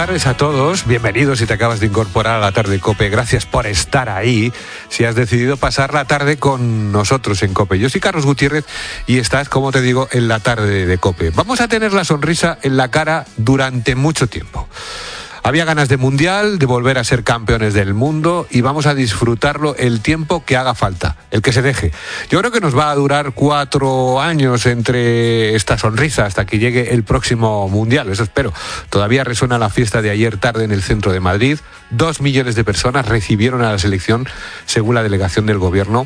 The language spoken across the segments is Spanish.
tardes a todos, bienvenidos si te acabas de incorporar a la tarde COPE, gracias por estar ahí, si has decidido pasar la tarde con nosotros en COPE. Yo soy Carlos Gutiérrez y estás, como te digo, en la tarde de COPE. Vamos a tener la sonrisa en la cara durante mucho tiempo. Había ganas de mundial, de volver a ser campeones del mundo y vamos a disfrutarlo el tiempo que haga falta, el que se deje. Yo creo que nos va a durar 4 años entre esta sonrisa hasta que llegue el próximo mundial, eso espero. Todavía resuena la fiesta de ayer tarde en el centro de Madrid. 2 millones de personas recibieron a la selección según la delegación del gobierno.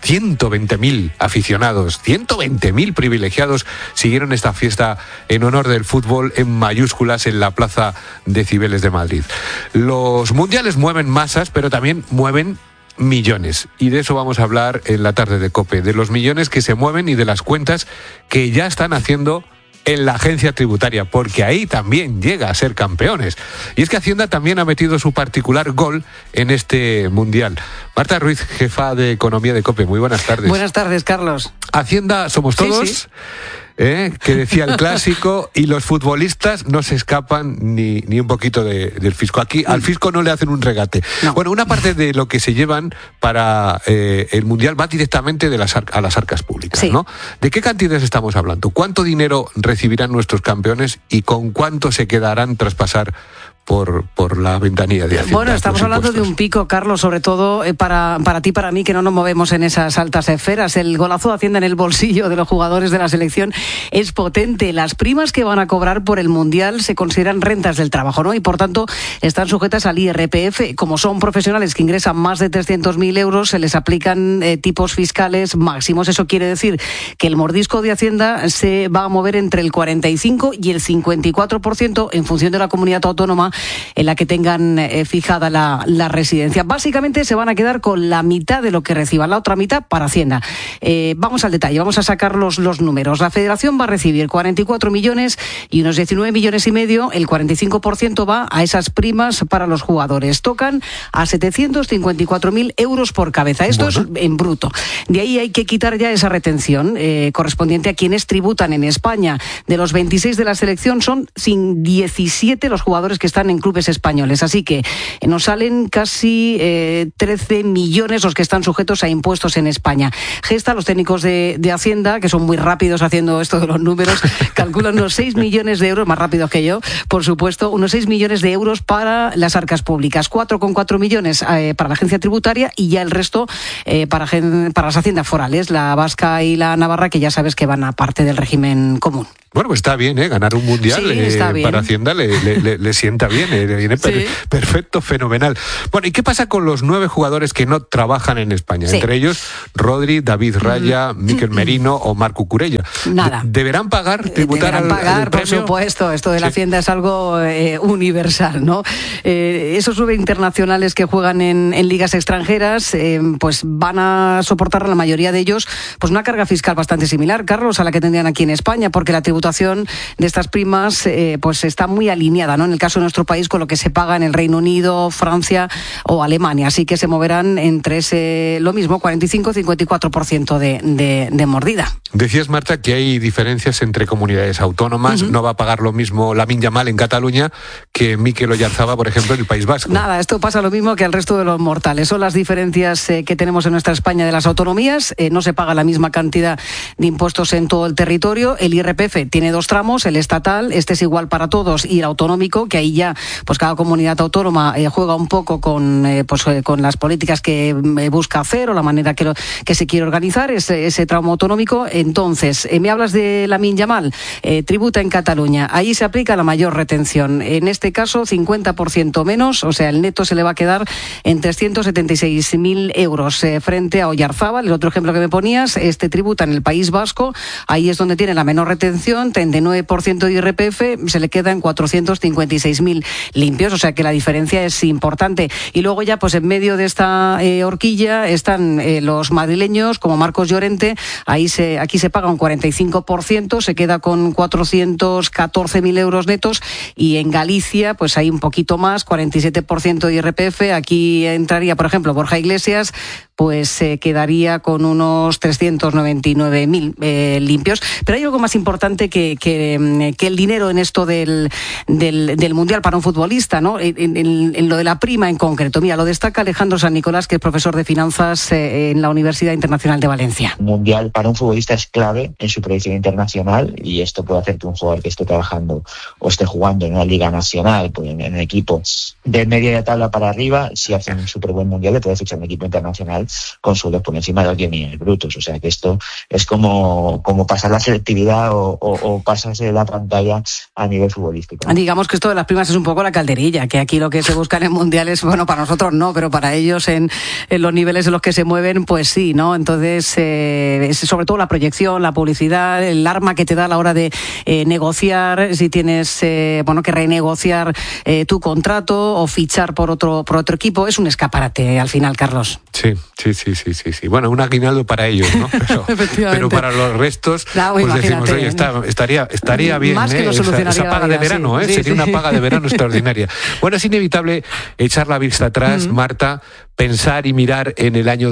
120.000 aficionados, 120.000 privilegiados siguieron esta fiesta en honor del fútbol en mayúsculas en la Plaza de Cibeles de Madrid. Los mundiales mueven masas, pero también mueven millones. Y de eso vamos a hablar en la tarde de COPE, de los millones que se mueven y de las cuentas que ya están haciendo en la agencia tributaria, porque ahí también llega a ser campeones. Y es que Hacienda también ha metido su particular gol en este mundial. Marta Ruiz, jefa de Economía de COPE, muy buenas tardes. Buenas tardes, Carlos. Hacienda somos todos, sí. Que decía el clásico, y los futbolistas no se escapan ni un poquito del fisco. Aquí al fisco no le hacen un regate. No. Bueno, una parte de lo que se llevan para el Mundial va directamente a las arcas públicas, sí. ¿No? ¿De qué cantidades estamos hablando? ¿Cuánto dinero recibirán nuestros campeones y con cuánto se quedarán tras pasar por la ventanilla de Hacienda? Bueno, estamos hablando de un pico, Carlos, sobre todo para ti, para mí, que no nos movemos en esas altas esferas. El golazo de Hacienda en el bolsillo de los jugadores de la selección es potente. Las primas que van a cobrar por el Mundial se consideran rentas del trabajo, ¿no? Y por tanto están sujetas al IRPF. Como son profesionales que ingresan más de 300.000 euros, se les aplican tipos fiscales máximos. Eso quiere decir que el mordisco de Hacienda se va a mover entre el 45 y el 54% en función de la comunidad autónoma en la que tengan fijada la residencia. Básicamente se van a quedar con la mitad de lo que reciban, la otra mitad para Hacienda. Vamos al detalle, vamos a sacar los números. La Federación va a recibir 44 millones y unos 19 millones y medio, el 45% va a esas primas para los jugadores. Tocan a 754.000 euros por cabeza. Esto es en bruto. De ahí hay que quitar ya esa retención correspondiente a quienes tributan en España. De los 26 de la selección son 17 los jugadores que están en clubes españoles, así que nos salen casi 13 millones los que están sujetos a impuestos en España. Gesta, los técnicos de Hacienda, que son muy rápidos haciendo esto de los números, calculan unos 6 millones de euros, más rápidos que yo, por supuesto, unos 6 millones de euros para las arcas públicas, 4,4 millones para la agencia tributaria y ya el resto para las haciendas forales, la vasca y la navarra, que ya sabes que van a parte del régimen común. Bueno, pues está bien, ganar un mundial para Hacienda le sienta bien, le viene perfecto, fenomenal. Bueno, ¿y qué pasa con los 9 jugadores que no trabajan en España? Sí. Entre ellos, Rodri, David Raya, Mikel Merino o Marc Cucurella. Nada. ¿Deberán pagar, tributar al premio? Por supuesto, esto de la Hacienda es algo universal, ¿no? Esos 9 internacionales que juegan en ligas extranjeras, pues van a soportar la mayoría de ellos pues una carga fiscal bastante similar, Carlos, a la que tendrían aquí en España, porque la tributación de estas primas pues está muy alineada, ¿no? En el caso de nuestro país con lo que se paga en el Reino Unido, Francia o Alemania, así que se moverán entre lo mismo, 45-54% de mordida. Decías, Marta, que hay diferencias entre comunidades autónomas. No va a pagar lo mismo Lamine Yamal en Cataluña que Mikel Oyarzabal, por ejemplo, en el País Vasco. Nada, esto pasa lo mismo que al resto de los mortales. Son las diferencias que tenemos en nuestra España de las autonomías. No se paga la misma cantidad de impuestos en todo el territorio. El IRPF tiene 2 tramos, el estatal, este es igual para todos, y el autonómico, que ahí ya pues cada comunidad autónoma juega un poco con las políticas que busca hacer o la manera que se quiere organizar ese tramo autonómico. Entonces, me hablas de Lamine Yamal, tributa en Cataluña, ahí se aplica la mayor retención, en este caso 50% menos, o sea, el neto se le va a quedar en 376.000 euros frente a Oyarzabal, el otro ejemplo que me ponías, este tributa en el País Vasco, ahí es donde tiene la menor retención, 39% de IRPF, se le queda en 456.000 limpios, o sea que la diferencia es importante. Y luego ya, pues en medio de esta horquilla están los madrileños, como Marcos Llorente, aquí se paga un 45%, se queda con 414.000 euros netos, y en Galicia, pues hay un poquito más, 47% de IRPF, aquí entraría, por ejemplo, Borja Iglesias, pues quedaría con unos 399.000 limpios. Pero hay algo más importante que el dinero en esto del Mundial para un futbolista, ¿no? En lo de la prima en concreto. Mira, lo destaca Alejandro San Nicolás, que es profesor de finanzas en la Universidad Internacional de Valencia. Un mundial para un futbolista es clave en su proyección internacional, y esto puede hacer que un jugador que esté trabajando o esté jugando en una liga nacional, pues en un equipo de media de tabla para arriba, si hace un súper buen mundial le puede fichar un equipo internacional con sueldos por encima de los 10 millones brutos. O sea que esto es como pasar la selectividad o pasarse la pantalla a nivel futbolístico. Digamos que esto de las primas es un poco la calderilla, que aquí lo que se buscan en mundiales, bueno, para nosotros no, pero para ellos en los niveles en los que se mueven, pues sí, ¿no? Entonces, sobre todo la proyección, la publicidad, el arma que te da a la hora de negociar, si tienes que renegociar tu contrato o fichar por otro equipo, es un escaparate al final, Carlos. Sí. Bueno, un aguinaldo para ellos, ¿no? Pero para los restos, pues decimos, oye, estaría bien, más que lo solucionaría esa paga la vida, de verano, sí. Sería una paga de verano extraordinaria. Bueno, es inevitable echar la vista atrás, Marta, pensar y mirar en el año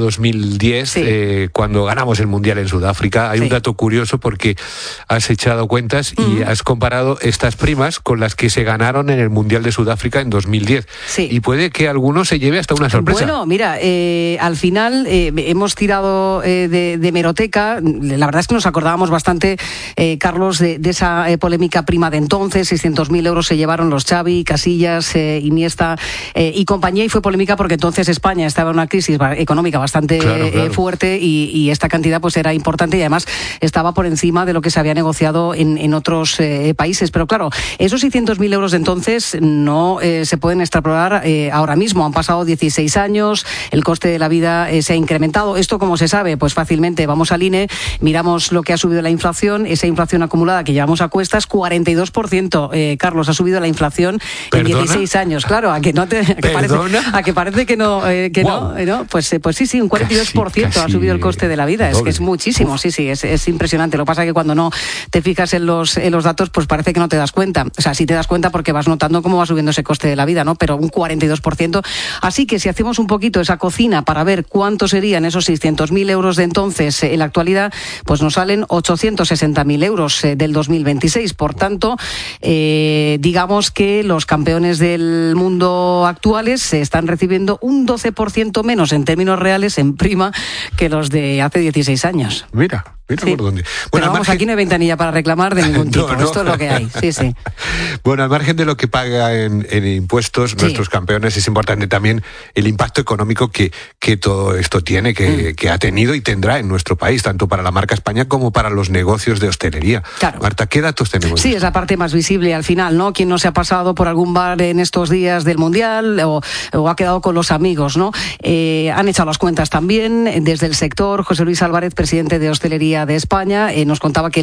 2010, cuando ganamos el Mundial en Sudáfrica. Hay un dato curioso porque has echado cuentas y has comparado estas primas con las que se ganaron en el Mundial de Sudáfrica en 2010. Sí. Y puede que alguno se lleve hasta una sorpresa. Bueno, mira, al final hemos tirado de hemeroteca. La verdad es que nos acordábamos bastante, Carlos, de esa polémica prima de entonces. 600.000 euros se llevaron los Xavi, Casillas, Iniesta y compañía, y fue polémica porque entonces España estaba en una crisis económica bastante fuerte y esta cantidad pues era importante, y además estaba por encima de lo que se había negociado en otros países. Pero claro, esos 600.000 euros de entonces no se pueden extrapolar ahora mismo. Han pasado 16 años, el coste de la vida se ha incrementado. Esto, ¿cómo se sabe? Pues fácilmente vamos al INE, miramos lo que ha subido la inflación, esa inflación acumulada que llevamos a cuestas, 42%, Carlos, ha subido la inflación en 16 años. Claro, a que parece que no... Pues sí, un 42% casi ha subido el coste de la vida. Es que es muchísimo, sí, es impresionante. Lo que pasa es que cuando no te fijas en los datos, pues parece que no te das cuenta. O sea, sí te das cuenta porque vas notando cómo va subiendo ese coste de la vida, ¿no? Pero un 42%. Así que si hacemos un poquito esa cocina para ver cuánto serían esos 600.000 euros de entonces en la actualidad, pues nos salen 860.000 euros del 2026. Por tanto, digamos que los campeones del mundo actuales se están recibiendo un 12% menos en términos reales en prima que los de hace 16 años. Mira por dónde. Bueno, vamos, aquí no hay ventanilla para reclamar de ningún tipo. No. Esto es lo que hay. Sí. Bueno, al margen de lo que paga en impuestos nuestros campeones, es importante también el impacto económico que todo esto tiene, que ha tenido y tendrá en nuestro país, tanto para la marca España como para los negocios de hostelería. Claro. Marta, ¿qué datos tenemos? Sí, es la parte más visible al final, ¿no? ¿Quién no se ha pasado por algún bar en estos días del Mundial o ha quedado con los amigos, ¿no? Han echado las cuentas también desde el sector. José Luis Álvarez, presidente de Hostelería de España, nos contaba que